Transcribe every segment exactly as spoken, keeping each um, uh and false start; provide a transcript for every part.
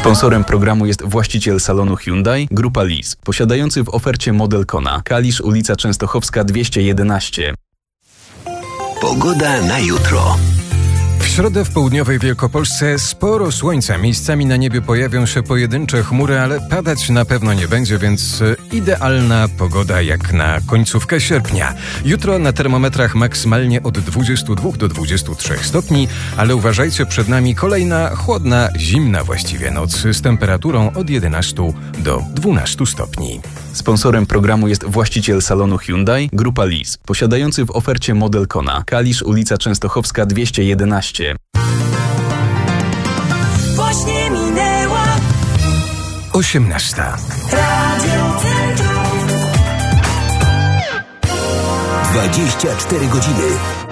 Sponsorem programu jest właściciel salonu Hyundai, Grupa Lease, posiadający w ofercie model Kona, Kalisz, ulica Częstochowska dwieście jedenaście. Pogoda na jutro. W środę w południowej Wielkopolsce sporo słońca. Miejscami na niebie pojawią się pojedyncze chmury, ale padać na pewno nie będzie, więc idealna pogoda jak na końcówkę sierpnia. Jutro na termometrach maksymalnie od dwudziestu dwóch do dwudziestu trzech stopni, ale uważajcie, przed nami kolejna chłodna, zimna właściwie noc z temperaturą od jedenastu do dwunastu stopni. Sponsorem programu jest właściciel salonu Hyundai, Grupa Lease, posiadający w ofercie model Kona, Kalisz, ulica Częstochowska dwieście jedenaście. Właśnie minęła osiemnasta. Radio Centrum. dwadzieścia cztery godziny.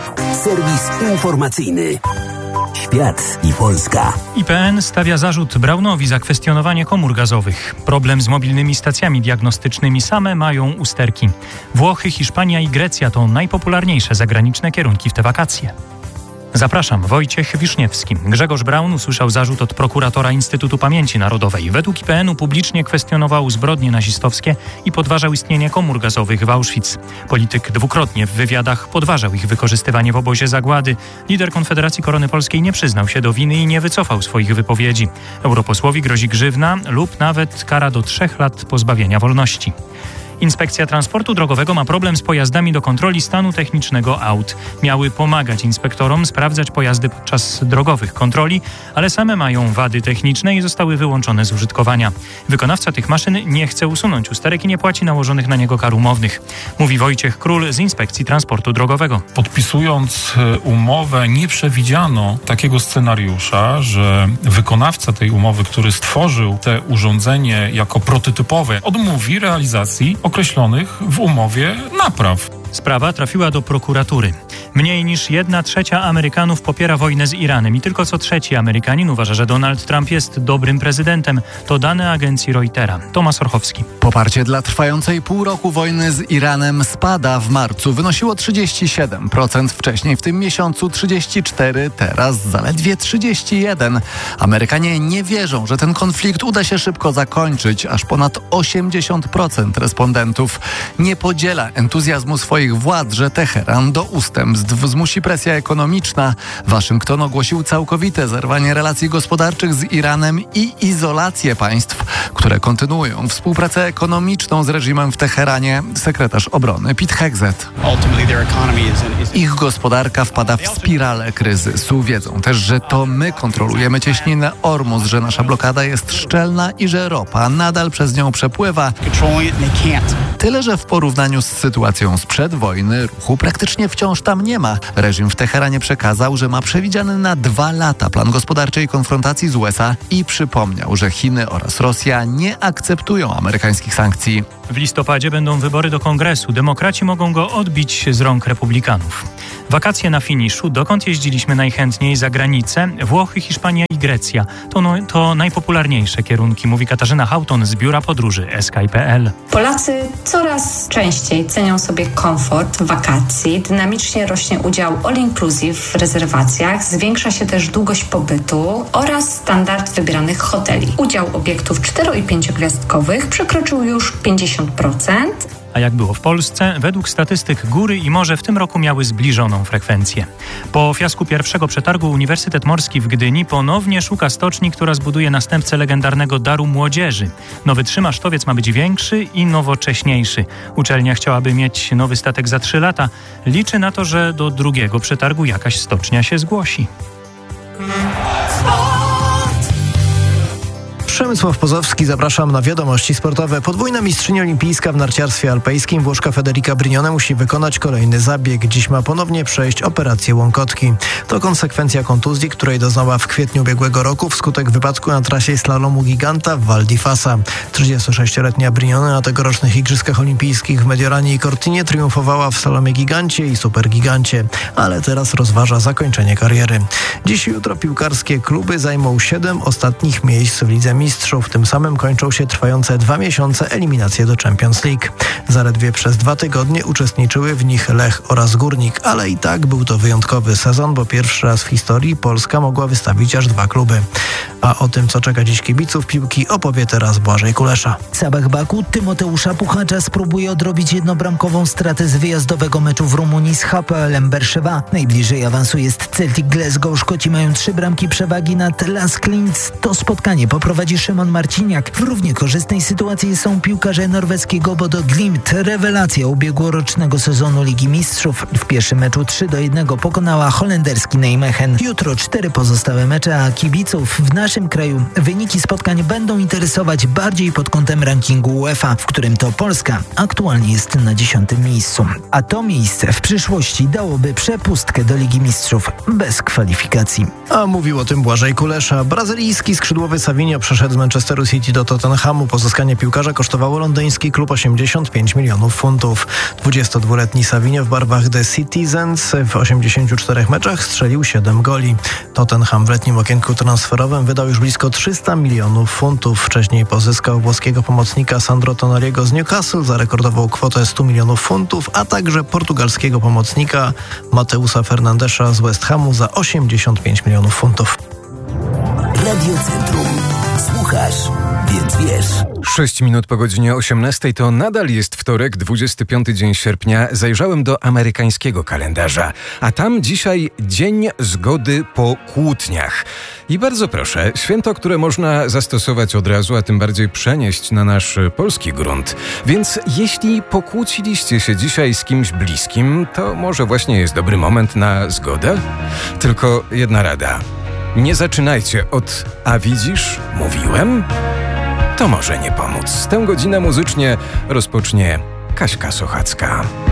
Serwis informacyjny. Świat i Polska. I P N stawia zarzut Braunowi za kwestionowanie komór gazowych. Problem z mobilnymi stacjami diagnostycznymi same mają usterki. Włochy, Hiszpania i Grecja to najpopularniejsze zagraniczne kierunki w te wakacje. Zapraszam, Wojciech Wiszniewski. Grzegorz Braun usłyszał zarzut od prokuratora Instytutu Pamięci Narodowej. Według I P N-u publicznie kwestionował zbrodnie nazistowskie i podważał istnienie komór gazowych w Auschwitz. Polityk dwukrotnie w wywiadach podważał ich wykorzystywanie w obozie zagłady. Lider Konfederacji Korony Polskiej nie przyznał się do winy i nie wycofał swoich wypowiedzi. Europosłowi grozi grzywna lub nawet kara do trzech lat pozbawienia wolności. Inspekcja Transportu Drogowego ma problem z pojazdami do kontroli stanu technicznego aut. Miały pomagać inspektorom sprawdzać pojazdy podczas drogowych kontroli, ale same mają wady techniczne i zostały wyłączone z użytkowania. Wykonawca tych maszyn nie chce usunąć usterek i nie płaci nałożonych na niego kar umownych. Mówi Wojciech Król z Inspekcji Transportu Drogowego. Podpisując umowę, nie przewidziano takiego scenariusza, że wykonawca tej umowy, który stworzył te urządzenie jako prototypowe, odmówi realizacji określonych w umowie napraw. Sprawa trafiła do prokuratury. Mniej niż jedna trzecia Amerykanów popiera wojnę z Iranem i tylko co trzeci Amerykanin uważa, że Donald Trump jest dobrym prezydentem. To dane agencji Reutera. Tomasz Orchowski. Poparcie dla trwającej pół roku wojny z Iranem spada. W marcu wynosiło trzydzieści siedem procent, wcześniej w tym miesiącu trzydzieści cztery procent, teraz zaledwie trzydzieści jeden procent. Amerykanie nie wierzą, że ten konflikt uda się szybko zakończyć. Aż ponad osiemdziesiąt procent respondentów nie podziela entuzjazmu swoich władz, że Teheran do ustępstw zmusi presja ekonomiczna. Waszyngton ogłosił całkowite zerwanie relacji gospodarczych z Iranem i izolację państw, które kontynuują współpracę ekonomiczną z reżimem w Teheranie. Sekretarz obrony Pete Hegseth. Ich gospodarka wpada w spiralę kryzysu. Wiedzą też, że to my kontrolujemy cieśninę Ormus, że nasza blokada jest szczelna i że ropa nadal przez nią przepływa. Tyle, że w porównaniu z sytuacją sprzed wojny ruchu praktycznie wciąż tam nie ma. Reżim w Teheranie przekazał, że ma przewidziany na dwa lata plan gospodarczej konfrontacji z U S A i przypomniał, że Chiny oraz Rosja nie akceptują amerykańskich sankcji. W listopadzie będą wybory do Kongresu. Demokraci mogą go odbić z rąk republikanów. Wakacje na finiszu. Dokąd jeździliśmy najchętniej za granicę? Włochy, Hiszpania i Grecja. To, no, to najpopularniejsze kierunki, mówi Katarzyna Hauton z Biura Podróży S K I kropka P L. Polacy coraz częściej cenią sobie komfort wakacji. Dynamicznie rośnie udział all inclusive w rezerwacjach. Zwiększa się też długość pobytu oraz standard wybieranych hoteli. Udział obiektów cztero- i pięciogwiazdkowych przekroczył już pięćdziesiąt procent. A jak było w Polsce? Według statystyk góry i morze w tym roku miały zbliżoną frekwencję. Po fiasku pierwszego przetargu Uniwersytet Morski w Gdyni ponownie szuka stoczni, która zbuduje następcę legendarnego Daru Młodzieży. Nowy trzymasztowiec ma być większy i nowocześniejszy. Uczelnia chciałaby mieć nowy statek za trzy lata. Liczy na to, że do drugiego przetargu jakaś stocznia się zgłosi. Przemysław Pozowski, zapraszam na wiadomości sportowe. Podwójna mistrzyni olimpijska w narciarstwie alpejskim Włoszka Federica Brignone musi wykonać kolejny zabieg. Dziś ma ponownie przejść operację łąkotki. To konsekwencja kontuzji, której doznała w kwietniu ubiegłego roku wskutek wypadku na trasie slalomu giganta w Val di Fasa. trzydziestosześcioletnia Brignone na tegorocznych Igrzyskach Olimpijskich w Mediolanie i Cortinie triumfowała w slalomie gigancie i supergigancie, ale teraz rozważa zakończenie kariery. Dziś i jutro piłkarskie kluby zajmą siedem ostatnich miejsc w Lidze Mistrzów. Tym samym kończą się trwające dwa miesiące eliminacje do Champions League. Zaledwie przez dwa tygodnie uczestniczyły w nich Lech oraz Górnik, ale i tak był to wyjątkowy sezon, bo pierwszy raz w historii Polska mogła wystawić aż dwa kluby. A o tym, co czeka dziś kibiców piłki, opowie teraz Błażej Kulesza. Sabah Baku Tymoteusza Puchacza spróbuje odrobić jednobramkową stratę z wyjazdowego meczu w Rumunii z H P L-em Berszewa. Najbliżej awansu jest Celtic Glasgow. Szkoci mają trzy bramki przewagi nad Lask Linz. To spotkanie poprowadzi Szymon Marciniak. W równie korzystnej sytuacji są piłkarze norweskiego Bodo Glimt. Rewelacja ubiegłorocznego sezonu Ligi Mistrzów. W pierwszym meczu trzy do jednego pokonała holenderski Nijmegen. Jutro cztery pozostałe mecze, a kibiców w naszym kraju wyniki spotkań będą interesować bardziej pod kątem rankingu UEFA, w którym to Polska aktualnie jest na dziesiątym miejscu. A to miejsce w przyszłości dałoby przepustkę do Ligi Mistrzów bez kwalifikacji. A mówił o tym Błażej Kulesza. Brazylijski skrzydłowy Savinho przeszedł z Manchesteru City do Tottenhamu. Pozyskanie piłkarza kosztowało londyński klub osiemdziesiąt pięć milionów funtów. dwudziestodwuletni Savinho w barwach The Citizens w osiemdziesięciu czterech meczach strzelił siedem goli. Tottenham w letnim okienku transferowym wydał już blisko trzysta milionów funtów. Wcześniej pozyskał włoskiego pomocnika Sandro Tonaliego z Newcastle za rekordową kwotę stu milionów funtów, a także portugalskiego pomocnika Mateusa Fernandesza z West Hamu za osiemdziesiąt pięć milionów funtów. Radio Centrum. Słuchasz, więc wiesz. Sześć minut po godzinie osiemnastej to nadal jest wtorek, dwudziesty piąty dzień sierpnia. Zajrzałem do amerykańskiego kalendarza, a tam dzisiaj Dzień Zgody po Kłótniach. I bardzo proszę, święto, które można zastosować od razu, a tym bardziej przenieść na nasz polski grunt. Więc jeśli pokłóciliście się dzisiaj z kimś bliskim, to może właśnie jest dobry moment na zgodę? Tylko jedna rada. Nie zaczynajcie od „a widzisz, mówiłem”? To może nie pomóc. Tę godzinę muzycznie rozpocznie Kaśka Sochacka.